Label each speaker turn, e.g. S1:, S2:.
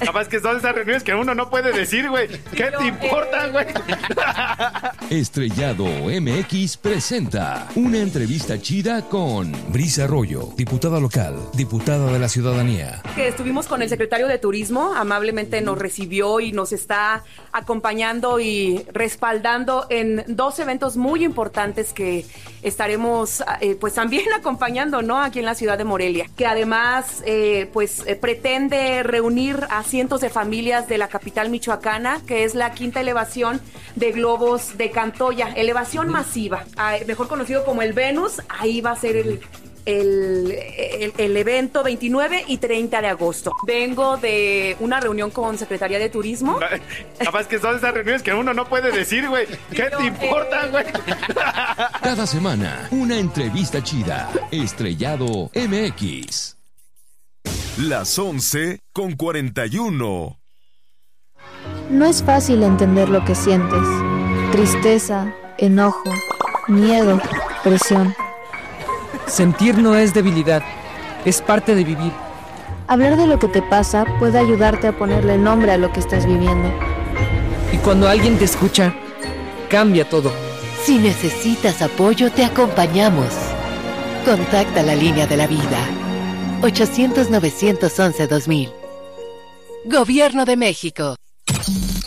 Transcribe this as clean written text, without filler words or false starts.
S1: Capaz que son esas reuniones que uno no puede decir, güey. ¿Qué te importa, güey?
S2: Estrellado MX presenta una entrevista chida con Brisa Arroyo, diputada local, diputada de la ciudadanía.
S3: Que estuvimos con el secretario de Turismo, amablemente nos recibió y nos está acompañando y respaldando en dos eventos muy importantes que estaremos pues también acompañando, ¿no? Aquí en la ciudad de Morelia, que además pretende reunir a cientos de familias de la capital michoacana, que es la quinta elevación de globos de Cantoya, elevación masiva, mejor conocido como el Venus. Ahí va a ser el evento 29 y 30 de agosto. Vengo de una reunión con Secretaría de Turismo.
S1: Capaz que son esas reuniones que uno no puede decir, güey. ¿Qué te importa, güey?
S2: Cada semana, una entrevista chida. Estrellado MX.
S4: Las 11:41.
S5: No es fácil entender lo que sientes. Tristeza, enojo, miedo, presión.
S6: Sentir no es debilidad, es parte de vivir.
S5: Hablar de lo que te pasa puede ayudarte a ponerle nombre a lo que estás viviendo.
S6: Y cuando alguien te escucha, cambia todo.
S7: Si necesitas apoyo, te acompañamos. Contacta la línea de la vida. 800-911-2000. Gobierno de México.